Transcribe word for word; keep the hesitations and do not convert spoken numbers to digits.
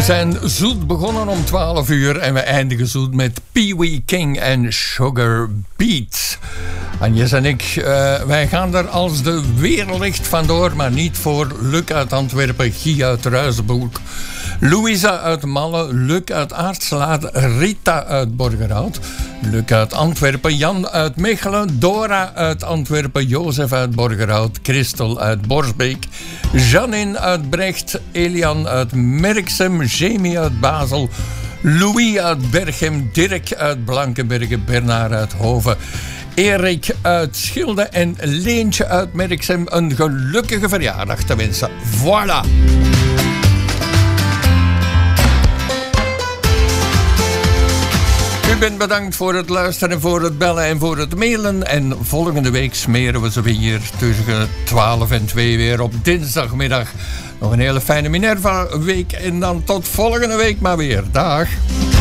zijn zoet begonnen om twaalf uur en we eindigen zoet met Pee Wee King en Sugar Beat. Agnes en ik, uh, wij gaan er als de weerlicht vandoor, maar niet voor Luc uit Antwerpen, Guy uit Ruizenboek, Louisa uit Malle, Luc uit Aartslaat, Rita uit Borgerhout, Luc uit Antwerpen, Jan uit Mechelen, Dora uit Antwerpen, Jozef uit Borgerhout, Christel uit Borsbeek, Janine uit Brecht, Elian uit Merksem, Jamie uit Basel, Louis uit Berchem, Dirk uit Blankenbergen, Bernard uit Hoven, Erik uit Schilde en Leentje uit Merksem een gelukkige verjaardag te wensen. Voilà! U bent bedankt voor het luisteren, voor het bellen en voor het mailen. En volgende week smeren we ze weer tussen twaalf en twee weer op dinsdagmiddag. Nog een hele fijne Minerva-week en dan tot volgende week maar weer. Dag!